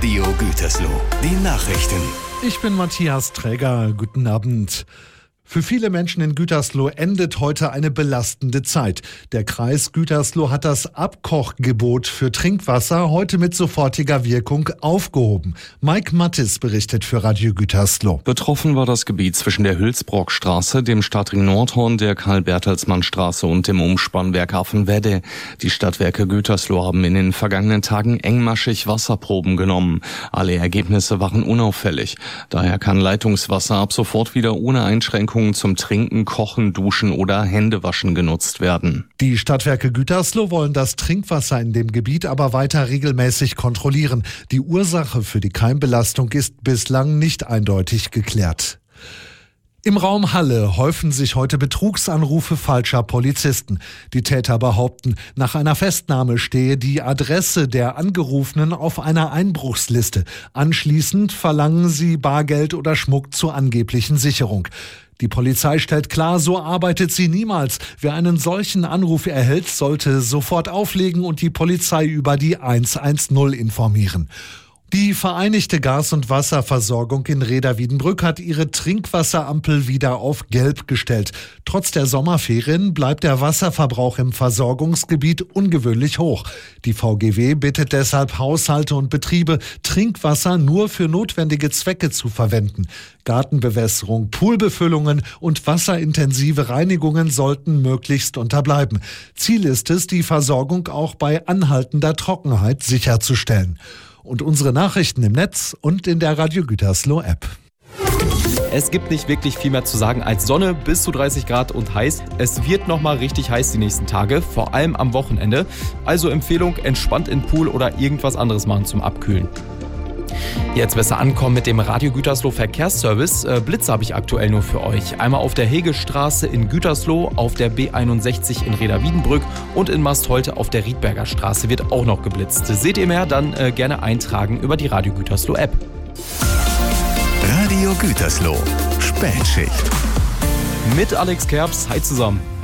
Radio Gütersloh. Die Nachrichten. Ich bin Matthias Träger. Guten Abend. Für viele Menschen in Gütersloh endet heute eine belastende Zeit. Der Kreis Gütersloh hat das Abkochgebot für Trinkwasser heute mit sofortiger Wirkung aufgehoben. Mike Mattis berichtet für Radio Gütersloh. Betroffen war das Gebiet zwischen der Hülsbrockstraße, dem Stadtring Nordhorn, der Karl-Bertelsmann-Straße und dem Umspannwerk Affenwedde. Die Stadtwerke Gütersloh haben in den vergangenen Tagen engmaschig Wasserproben genommen. Alle Ergebnisse waren unauffällig. Daher kann Leitungswasser ab sofort wieder ohne Einschränkungen zum Trinken, Kochen, Duschen oder Händewaschen genutzt werden. Die Stadtwerke Gütersloh wollen das Trinkwasser in dem Gebiet aber weiter regelmäßig kontrollieren. Die Ursache für die Keimbelastung ist bislang nicht eindeutig geklärt. Im Raum Halle häufen sich heute Betrugsanrufe falscher Polizisten. Die Täter behaupten, nach einer Festnahme stehe die Adresse der Angerufenen auf einer Einbruchsliste. Anschließend verlangen sie Bargeld oder Schmuck zur angeblichen Sicherung. Die Polizei stellt klar, so arbeitet sie niemals. Wer einen solchen Anruf erhält, sollte sofort auflegen und die Polizei über die 110 informieren. Die Vereinigte Gas- und Wasserversorgung in Rheda-Wiedenbrück hat ihre Trinkwasserampel wieder auf Gelb gestellt. Trotz der Sommerferien bleibt der Wasserverbrauch im Versorgungsgebiet ungewöhnlich hoch. Die VGW bittet deshalb Haushalte und Betriebe, Trinkwasser nur für notwendige Zwecke zu verwenden. Gartenbewässerung, Poolbefüllungen und wasserintensive Reinigungen sollten möglichst unterbleiben. Ziel ist es, die Versorgung auch bei anhaltender Trockenheit sicherzustellen. Und unsere Nachrichten im Netz und in der Radio Gütersloh App. Es gibt nicht wirklich viel mehr zu sagen als Sonne, bis zu 30 Grad und heiß. Es wird nochmal richtig heiß die nächsten Tage, vor allem am Wochenende. Also Empfehlung, entspannt in den Pool oder irgendwas anderes machen zum Abkühlen. Jetzt besser ankommen mit dem Radio Gütersloh Verkehrsservice. Blitze habe ich aktuell nur für euch. Einmal auf der Hegestraße in Gütersloh, auf der B61 in Rheda-Wiedenbrück und in Mastholte auf der Riedberger Straße wird auch noch geblitzt. Seht ihr mehr, dann gerne eintragen über die Radio Gütersloh App. Radio Gütersloh. Spätschicht. Mit Alex Kerbs. Hi zusammen.